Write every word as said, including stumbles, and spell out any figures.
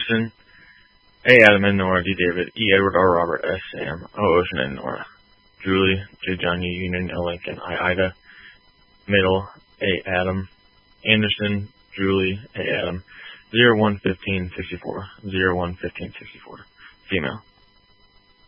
Anderson, A. Adam and Nora, D. David, E. Edward, R. Robert, S. Sam, O. Ocean and Nora, Julie, J. John, U. Union, L. Lincoln, I. Ida, Middle, A. Adam, Anderson, Julie, A. Adam, zero one fifteen sixty four, zero one fifteen sixty four, female.